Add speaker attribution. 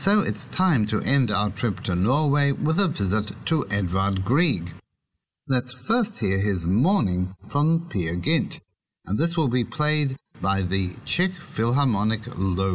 Speaker 1: so it's time to end our trip to Norway with a visit to Edvard Grieg. Let's first hear his Morning from Peer Gynt, and this will be played by the Czech Philharmonic Logo.